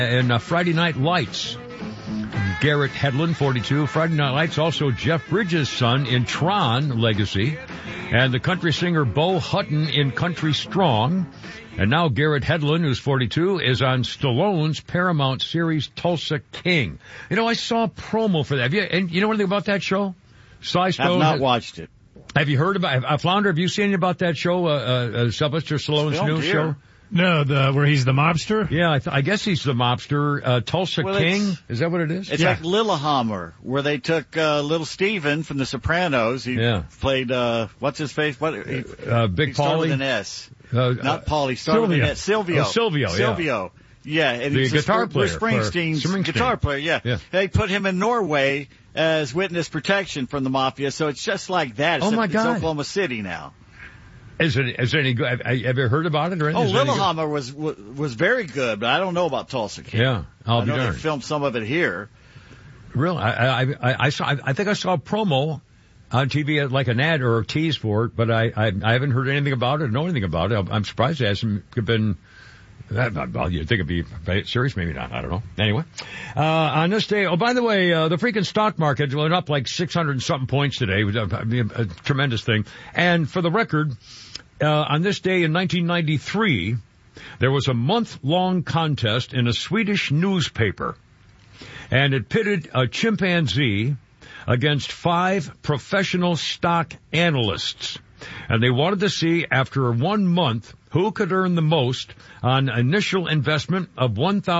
And Friday Night Lights. Garrett Hedlund, 42. Friday Night Lights, also Jeff Bridges' son in Tron Legacy. And the country singer Bo Hutton in Country Strong. And now Garrett Hedlund, who's 42, is on Stallone's Paramount series Tulsa King. You know, I saw a promo for that. And you know anything about that show? Sly Stone? I've not watched it. Have you heard about Flounder, have you seen anything about that show, Sylvester Stallone's new show? No, where he's the mobster? Yeah, I guess he's the mobster. Tulsa King? Is that what it is? It's like Lillehammer, where they took Little Steven from The Sopranos. He played, what's his face? Big Paulie? Started with an S. Not Paulie, started with an S. Silvio. Silvio. Yeah, and the he's guitar player. Bruce Springsteen's guitar player, yeah. They put him in Norway as witness protection from the mafia, so it's just like that. Oh, my God. It's Oklahoma City now. Is it any good? Have you heard about it or anything? Lillehammer was very good, but I don't know about Tulsa King. Yeah, I know they filmed some of it here. Really? I think I saw a promo on TV, like an ad or a tease for it, but I haven't heard anything about it or know anything about it. I'm surprised it hasn't been. Well, you'd think it'd be serious, maybe not. I don't know. Anyway, on this day, by the way, the freaking stock market went up like 600 and something points today. It was a tremendous thing. And for the record, on this day in 1993, there was a month-long contest in a Swedish newspaper, and it pitted a chimpanzee against 5 professional stock analysts. And they wanted to see, after 1 month, who could earn the most on initial investment of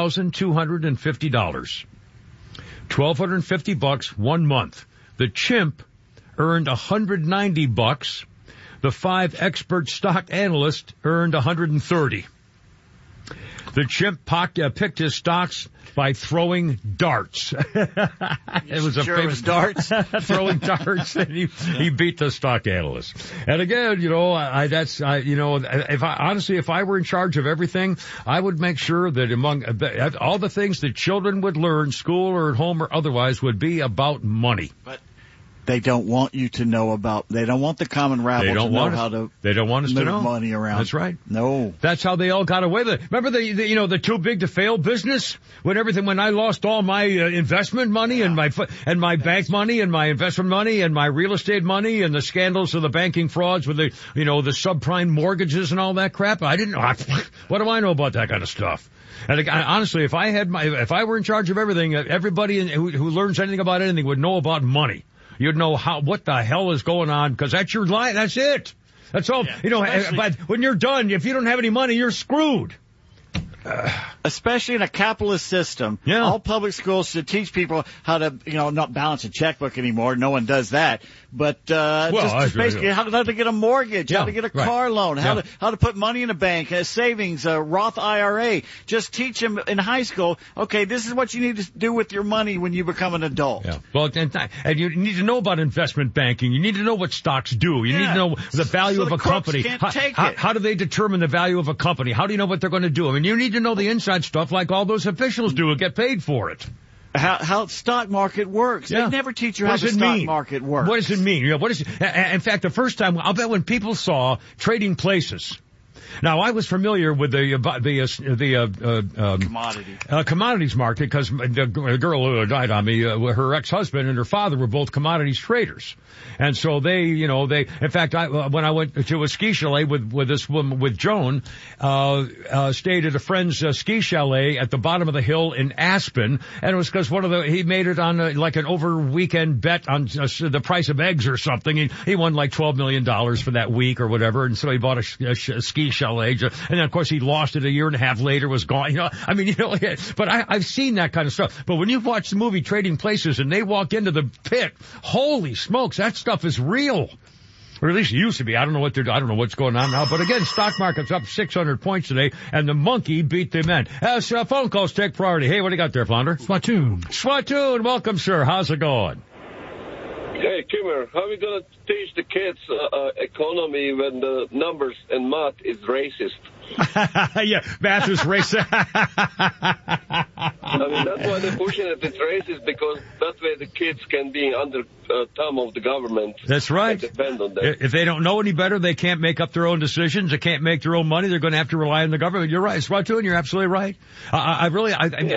$1,250. $1,250 1 month. The chimp earned $190. The 5 expert stock analysts earned $130. The chimp picked his stocks by throwing darts. It was a famous darts. Throwing darts, and he beat the stock analyst. And again, if I were in charge of everything, I would make sure that among all the things that children would learn, school or at home or otherwise, would be about money. But they don't want you to know they don't want the common rabble to know how to They don't want us to know money around. That's right. No. That's how they all got away with it. Remember the too big to fail business? When I lost all my investment money and my bank money and my investment money and my real estate money and the scandals of the banking frauds with the subprime mortgages and all that crap. I didn't know. What do I know about that kind of stuff? And honestly, if I were in charge of everything, everybody who learns anything about anything would know about money. You'd know what the hell is going on, because that's your life. That's it. That's all. Yeah, but when you're done, if you don't have any money, you're screwed. Especially in a capitalist system, all public schools should teach people how to, not balance a checkbook anymore. No one does that. But just basically how to get a mortgage, how to get a car loan, how to put money in a bank, savings, a Roth IRA. Just teach them in high school. Okay, this is what you need to do with your money when you become an adult. Yeah. Well, and you need to know about investment banking. You need to know what stocks do. You need to know the value of a company. How do they determine the value of a company? How do you know what they're going to do? I mean, you need to know the inside stuff like all those officials do and get paid for it. How the stock market works. They never teach you how the stock market works. What does it mean? In fact, the first time, I'll bet when people saw Trading Places. Now, I was familiar with the commodities market because the girl who died on me, her ex-husband and her father were both commodities traders. And so in fact, when I went to a ski chalet with this woman, with Joan, stayed at a friend's ski chalet at the bottom of the hill in Aspen. And it was because he made it on like an over weekend bet on the price of eggs or something. He won like $12 million for that week or whatever. And so he bought a ski chalet. And then of course he lost it a year and a half later, was gone. But I've seen that kind of stuff. But when you watch the movie Trading Places and they walk into the pit, holy smokes, that stuff is real. Or at least it used to be. I don't know what's going on now. But again, stock market's up 600 points today, and the monkey beat the men. Phone calls take priority. Hey, what do you got there, Flounder? Swatoon, welcome, sir. How's it going? Hey, Kimmer, how are we going to teach the kids economy when the numbers and math is racist? Yeah, math is racist. I mean, that's why they're pushing it. It's racist because that way the kids can be under thumb of the government. That's right. Depend on that. If they don't know any better, they can't make up their own decisions. They can't make their own money. They're going to have to rely on the government. You're right, Swatoon. You're absolutely right.